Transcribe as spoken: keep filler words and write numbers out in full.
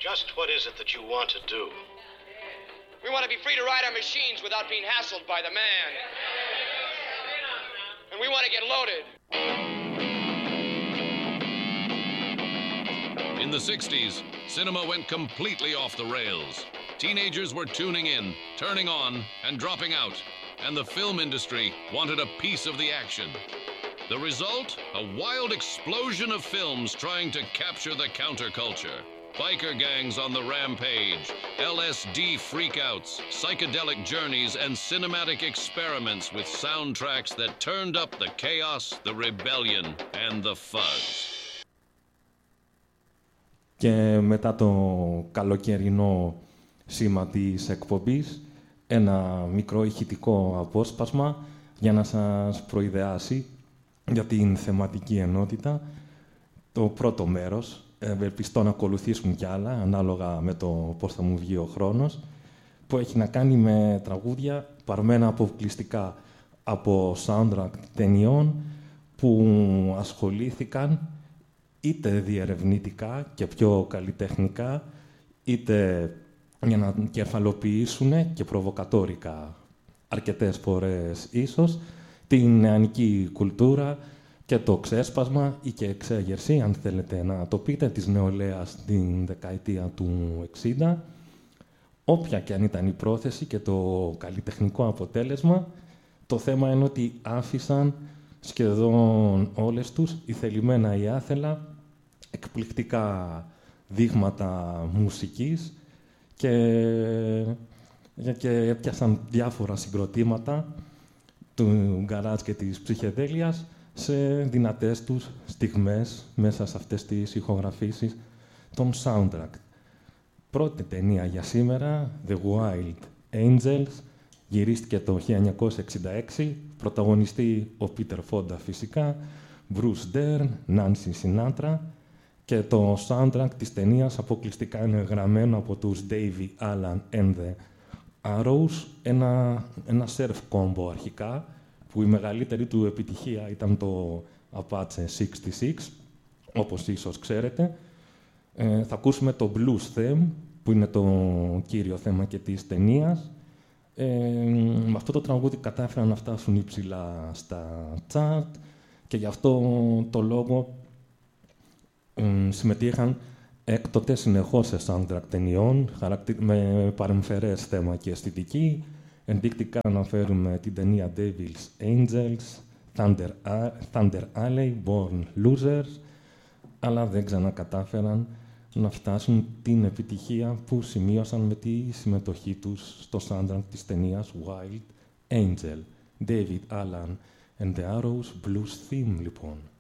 Just what is it that you want to do? We want to be free to ride our machines without being hassled by the man. And we want to get loaded. In the sixties, cinema went completely off the rails. Teenagers were tuning in, turning on, and dropping out, and the film industry wanted a piece of the action. The result? A wild explosion of films trying to capture the counterculture. Biker gangs on the rampage, L S D freakouts, psychedelic journeys, and cinematic experiments with soundtracks that turned up the chaos, the rebellion, and the fuzz. Και μετά το καλοκαιρινό σήμα της εκπομπής, ένα μικρό ηχητικό απόσπασμα για να σας προειδεάσει για την θεματική ενότητα. Το πρώτο μέρος, ευελπιστώ να ακολουθήσουν κι άλλα, ανάλογα με το πώς θα μου βγει ο χρόνος, που έχει να κάνει με τραγούδια παρμένα αποκλειστικά από soundtrack ταινιών που ασχολήθηκαν είτε διερευνητικά και πιο καλλιτεχνικά, είτε για να κεφαλοποιήσουν και προβοκατόρικα αρκετές φορές ίσως την νεανική κουλτούρα και το ξέσπασμα ή και εξέγερση, αν θέλετε να το πείτε, της νεολαίας στην δεκαετία του εξήντα. Όποια και αν ήταν η πρόθεση και το καλλιτεχνικό αποτέλεσμα, το θέμα είναι ότι άφησαν σχεδόν όλες τους, ή θελημένα ή άθελα, εκπληκτικά δείγματα μουσικής και, και έπιασαν διάφορα συγκροτήματα του γκαράτζ και της ψυχεδέλειας σε δυνατές τους στιγμές μέσα σε αυτές τις ηχογραφήσεις των soundtrack. Πρώτη ταινία για σήμερα, The Wild Angels, γυρίστηκε το χίλια εννιακόσια εξήντα έξι, πρωταγωνιστεί ο Πίτερ Φόντα φυσικά, Bruce Dern, Nancy Sinatra, και το soundtrack της ταινίας αποκλειστικά είναι γραμμένο από τους Davey Allen and the Arrows, ένα, ένα surf combo αρχικά, που η μεγαλύτερη του επιτυχία ήταν το Apache εξήντα έξι, όπως ίσως ξέρετε. Ε, θα ακούσουμε το Blues Theme, που είναι το κύριο θέμα και της ταινίας. Ε, με αυτό το τραγούδι κατάφεραν να φτάσουν υψηλά στα chart και γι' αυτό το λόγο ε, συμμετείχαν έκτοτε συνεχώς σε soundtrack ταινιών με παρεμφερές θέμα και αισθητική. Ενδεικτικά αναφέρουμε την ταινία Devil's Angels, Thunder, Thunder Alley, Born Losers, αλλά δεν ξανακατάφεραν να φτάσουν την επιτυχία που σημείωσαν με τη συμμετοχή τους στο soundtrack της ταινίας Wild Angel. David Allen and the Arrows Blues Theme, λοιπόν.